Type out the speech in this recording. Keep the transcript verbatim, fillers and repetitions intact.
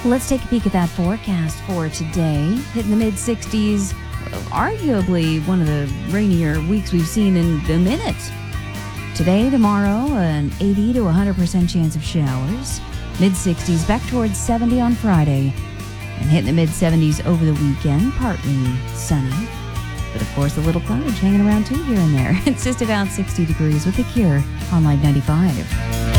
Let's take a peek at that forecast for today. Hitting the mid sixties, arguably one of the rainier weeks we've seen in a minute. Today, tomorrow, an eighty to one hundred percent chance of showers. mid sixties, back towards seventy on Friday. And hitting the mid seventies over the weekend, partly sunny. But of course, a little cloudage hanging around too here and there. It's just about sixty degrees with The Cure on Live ninety-five.